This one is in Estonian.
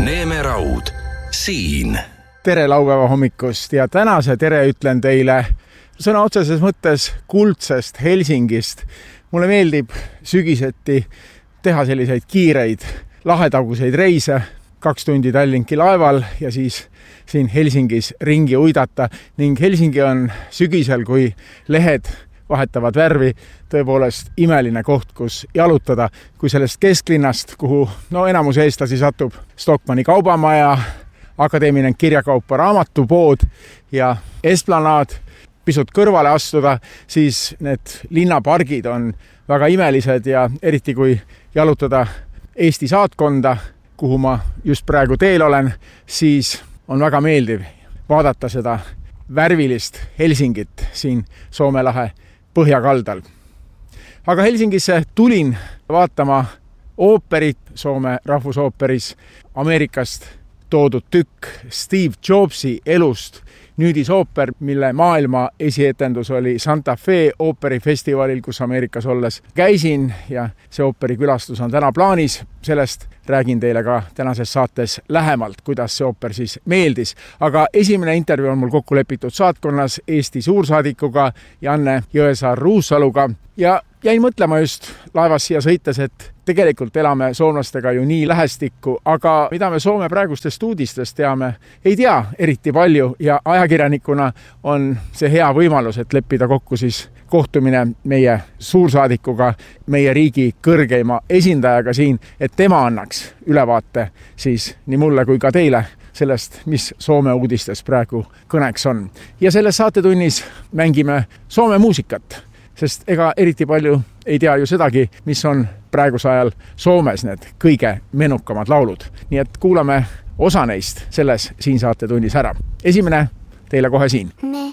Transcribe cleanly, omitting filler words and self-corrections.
Neeme Raud siin. Tere laupäeva hommikust ja tänase tere ütlen teile sõna otseses mõttes kuldsest Helsingist. Mulle meeldib sügiseti teha selliseid kiireid lahetaguseid reise, 2 tundi Tallinki laeval ja siis siin Helsingis ringi uidata. Ning Helsingi on sügisel, kui lehed vahetavad värvi, tõepoolest imeline koht, kus jalutada, kui sellest kesklinnast, kuhu enamus eestlasi satub, Stockmanni kaubamaja, Akadeemiline kirjakaupa raamatupood ja Esplanaad, pisut kõrvale astuda, siis need linnapargid on väga imelised ja eriti kui jalutada Eesti saatkonda, kuhu ma just praegu teel olen, siis on väga meeldiv vaadata seda värvilist Helsingit siin Soome lahe põhjakaldal. Aga Helsingisse tulin vaatama ooperit Soome rahvusooperis, Ameerikast toodud tükk Steve Jobsi elust, nüüdisooper, mille maailma esietendus oli Santa Fe ooperifestivalil, kus Ameerikas olles käisin ja see ooperikülastus on täna plaanis. Sellest räägin teile ka tänases saates lähemalt, kuidas see ooper siis meeldis. Aga esimene intervjuu on mul kokku lepitud saatkonnas Eesti suursaadikuga Janne Jõesaar-Ruussaluga ja jäin mõtlema just laevas siia sõites, et tegelikult elame soomlastega ju nii lähestikku, aga mida me Soome praegustest uudistest teame, ei tea eriti palju ja ajakirjanikuna on see hea võimalus, et leppida kokku siis kohtumine meie suursaadikuga, meie riigi kõrgeima esindajaga siin, et tema annaks ülevaate siis nii mulle kui ka teile sellest, mis Soome uudistes praegu kõneks on. Ja selles saatetunnis mängime Soome muusikat, sest ega eriti palju ei tea ju sedagi, mis on praeguse ajal Soomes need kõige menukamad laulud. Nii et kuulame osa neist selles siin saatetunnis ära. Esimene teile kohe siin.